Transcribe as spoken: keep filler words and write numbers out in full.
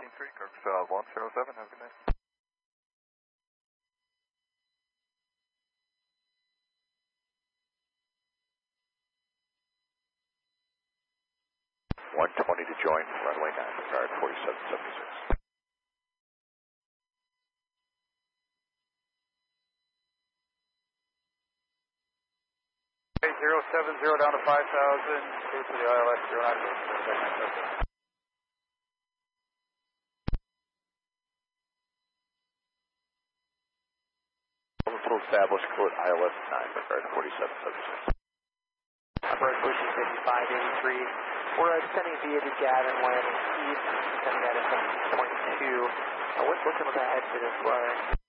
thirteen three, Kirksville one zero seven, have a good night. one twenty to join, runway nine, regard forty-seven seventy-six. Okay, zero seven zero down to five thousand, clear to the I L S zero nine zero. Full established, code I L S nine, regard forty-seven seventy-six. Operation Bushy fifty-five eighty-three. We're descending via the Gavin landing east, descending at a seven point two. Uh, what's looking like a head to this way?